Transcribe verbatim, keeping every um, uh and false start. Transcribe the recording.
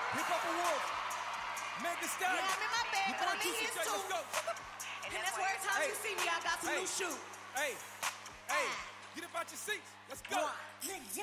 Hip Hop Awards. Meg Thee Stallion. Yeah, I'm in my bed, You but born I'm in Juicy his J, too. let's go. And that's where every time Hey. you see me, I got some Hey. new shoes. Hey, hey, get up out your seats. Let's go. One.